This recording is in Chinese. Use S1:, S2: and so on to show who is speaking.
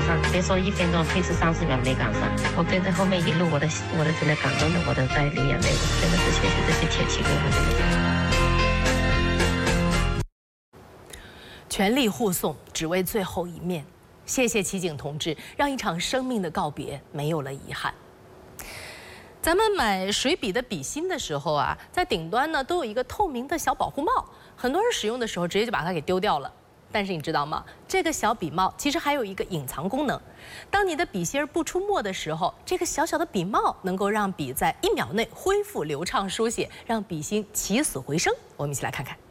S1: 上，别说1分钟，推迟30秒没赶上。我跟着后面一路，我的真的感动的，我都在流眼泪。真的是谢谢这些铁骑给我的。
S2: 全力护送，只为最后一面。谢谢骑警同志，让一场生命的告别没有了遗憾。咱们买水笔的笔芯的时候啊，在顶端呢都有一个透明的小保护帽，很多人使用的时候直接就把它给丢掉了。但是你知道吗？这个小笔帽其实还有一个隐藏功能，当你的笔芯不出墨的时候，这个小小的笔帽能够让笔在1秒内恢复流畅书写，让笔芯起死回生。我们一起来看看。